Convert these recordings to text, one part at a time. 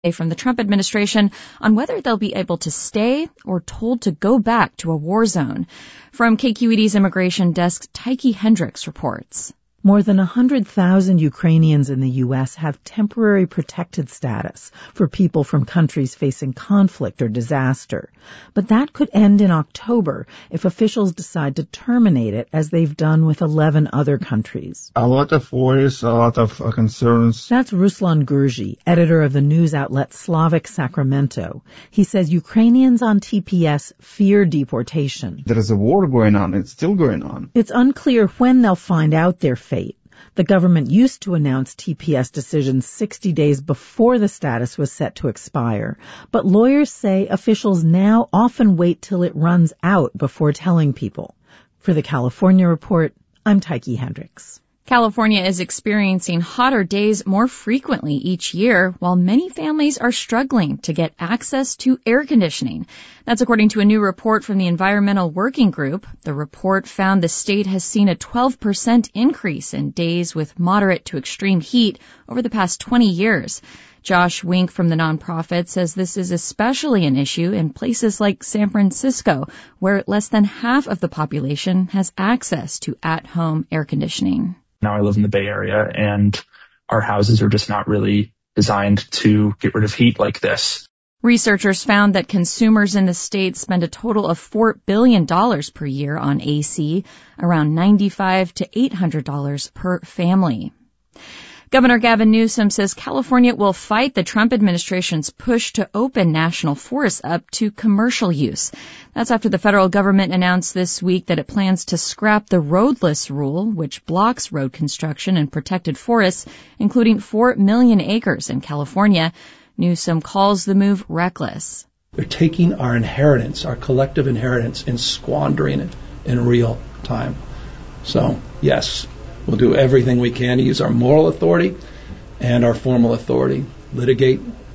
from the Trump administration on whether they'll be able to stay or told to go back to a war zone. From KQED's Immigration Desk, Tyche Hendricks reports. More than 100,000 Ukrainians in the U.S. have temporary protected status for people from countries facing conflict or disaster. But that could end in October if officials decide to terminate it, as they've done with 11 other countries. A lot of worries, a lot of concerns. That's Ruslan Gurji, editor of the news outlet Slavic Sacramento. He says Ukrainians on TPS fear deportation. There is a war going on. It's still going on. It's unclear when they'll find out their fate. The government used to announce TPS decisions 60 days before the status was set to expire, but lawyers say officials now often wait till it runs out before telling people. For the California Report, I'm Tyche Hendricks. California is experiencing hotter days more frequently each year, while many families are struggling to get access to air conditioning. That's according to a new report from the Environmental Working Group. The report found the state has seen a 12% increase in days with moderate to extreme heat over the past 20 years. Josh Wink from the nonprofit says this is especially an issue in places like San Francisco, where less than half of the population has access to at-home air conditioning. Now I live in the Bay Area, and our houses are just not really designed to get rid of heat like this. Researchers found that consumers in the state spend a total of $4 billion per year on AC, around $95 to $800 per family. Governor Gavin Newsom says California will fight the Trump administration's push to open national forests up to commercial use. That's after the federal government announced this week that it plans to scrap the roadless rule, which blocks road construction in protected forests, including 4 million acres in California. Newsom calls the move reckless. They're taking our inheritance, our collective inheritance, and squandering it in real time. So, yes, we'll do everything we can to use our moral authority and our formal authority, litigate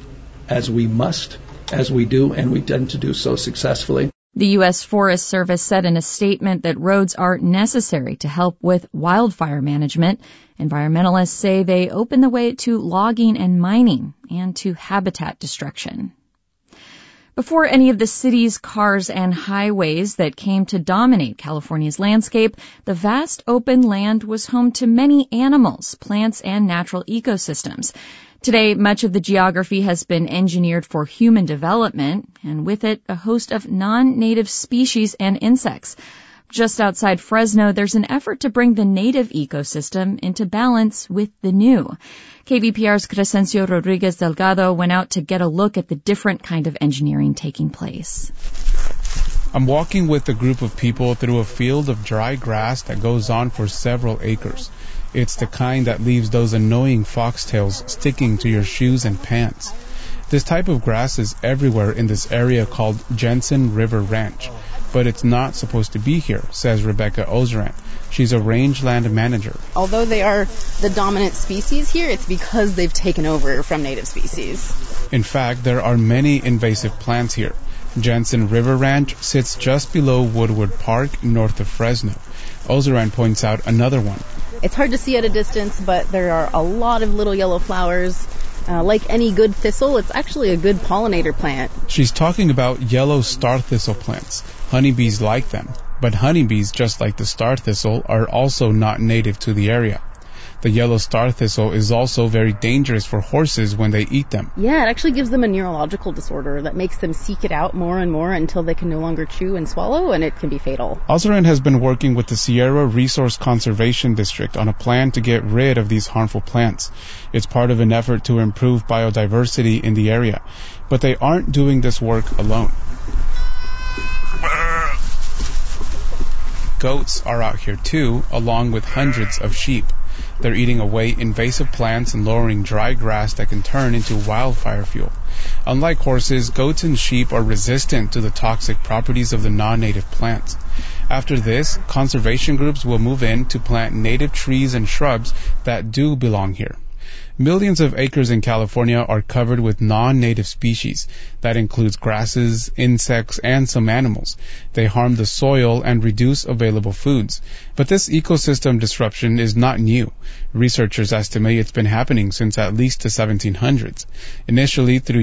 as we must, as we do, and we tend to do so successfully. The U.S. Forest Service said in a statement that roads are necessary to help with wildfire management. Environmentalists say they open the way to logging and mining and to habitat destruction. Before any of the cities, cars, and highways that came to dominate California's landscape, the vast open land was home to many animals, plants, and natural ecosystems. Today, much of the geography has been engineered for human development, and with it, a host of non-native species and insects. Just outside Fresno, there's an effort to bring the native ecosystem into balance with the new. KVPR's Crescencio Rodriguez Delgado went out to get a look at the different kind of engineering taking place. I'm walking with a group of people through a field of dry grass that goes on for several acres. It's the kind that leaves those annoying foxtails sticking to your shoes and pants. This type of grass is everywhere in this area called Jensen River Ranch, but it's not supposed to be here, says Rebecca Ozeran. She's a rangeland manager. Although they are the dominant species here, it's because they've taken over from native species. In fact, there are many invasive plants here. Jensen River Ranch sits just below Woodward Park, north of Fresno. Ozeran points out another one. It's hard to see at a distance, but there are a lot of little yellow flowers. Like any good thistle, it's actually a good pollinator plant. She's talking about yellow star thistle plants. Honeybees like them. But honeybees, just like the star thistle, are also not native to the area. The yellow star thistle is also very dangerous for horses when they eat them. Yeah, it actually gives them a neurological disorder that makes them seek it out more and more until they can no longer chew and swallow, and it can be fatal. Ozeran has been working with the Sierra Resource Conservation District on a plan to get rid of these harmful plants. It's part of an effort to improve biodiversity in the area. But they aren't doing this work alone. Goats are out here too, along with hundreds of sheep. They're eating away invasive plants and lowering dry grass that can turn into wildfire fuel. Unlike horses, goats and sheep are resistant to the toxic properties of the non-native plants. After this, conservation groups will move in to plant native trees and shrubs that do belong here. Millions of acres in California are covered with non-native species. That includes grasses, insects, and some animals. They harm the soil and reduce available foods. But this ecosystem disruption is not new. Researchers estimate it's been happening since at least the 1700s. Initially through